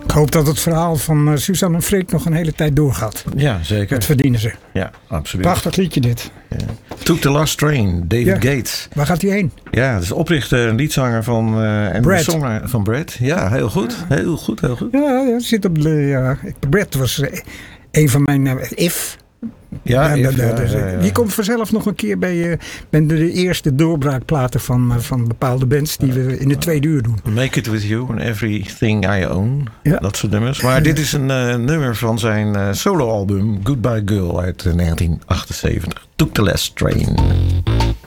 Ik hoop dat het verhaal van Suzanne en Freek nog een hele tijd doorgaat. Ja, zeker. Dat verdienen ze. Ja, absoluut. Prachtig liedje dit. Ja. Took the Last Train, David Gates. Waar gaat hij heen? Ja, dat is oprichter en liedzanger van en Brad. de zanger van Brad. Ja, heel goed. Heel goed, heel goed. Ja, zit op de... Brad was een van mijn... Ja, die komt vanzelf nog een keer bij de eerste doorbraakplaten van bepaalde bands die we in de tweede uur doen. Make It With You and Everything I Own. Ja. Dat soort nummers. Maar dit is een nummer van zijn soloalbum Goodbye Girl uit 1978. Took the Last Train.